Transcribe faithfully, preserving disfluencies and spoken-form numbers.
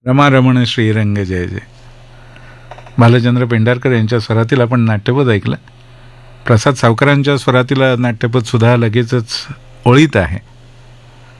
रमा रमण श्रीरंग जय जय. भालचंद्र पेंढारकर यांच्या स्वरातील आपण नाट्यपद ऐकलं. प्रसाद सावकरांच्या स्वरातील नाट्यपद सुद्धा लगेचच ओळीत आहे.